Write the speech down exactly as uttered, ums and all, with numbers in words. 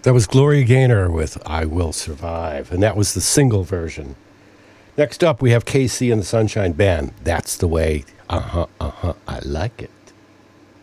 That was Gloria Gaynor with I Will Survive, and that was the single version. Next up, we have K C and the Sunshine Band. That's the way. Uh-huh, uh-huh, I like it.